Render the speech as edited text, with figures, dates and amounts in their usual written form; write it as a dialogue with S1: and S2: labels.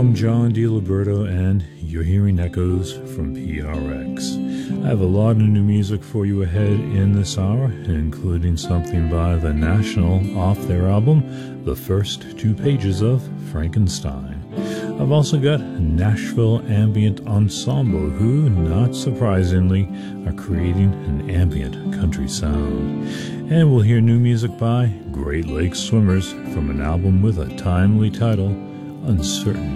S1: I'm John DiLiberto, and you're hearing Echoes from PRX. I have a lot of new music for you ahead in this hour, including something by The National off their album, The First Two Pages of Frankenstein. I've also got Nashville Ambient Ensemble, who, not surprisingly, are creating an ambient country sound. And we'll hear new music by Great Lakes Swimmers from an album with a timely title, Uncertain